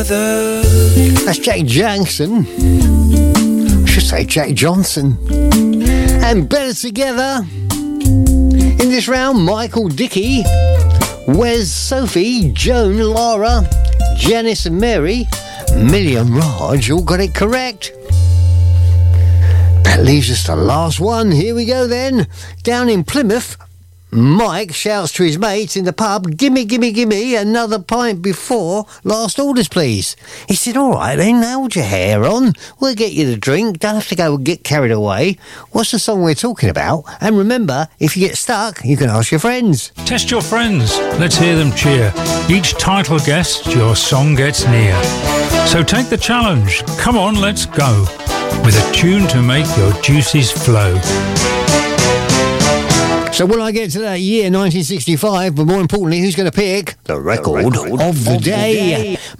together. That's Jack Jackson. I should say Jack Johnson. And Better Together. In this round, Michael Dickey, Wes, Sophie, Joan, Laura, Janice and Mary, Millie and Raj all got it correct. That leaves us the last one. Here we go then. Down in Plymouth, Mike shouts to his mates in the pub, gimme, gimme, gimme, another pint before last orders, please. He said, all right then, hold your hair on. We'll get you the drink. Don't have to go and get carried away. What's the song we're talking about? And remember, if you get stuck, you can ask your friends. Test your friends. Let's hear them cheer. Each title guessed, your song gets near. So take the challenge. Come on, let's go. With a tune to make your juices flow. So will I get to that year, 1965, but more importantly, who's going to pick the record of the day?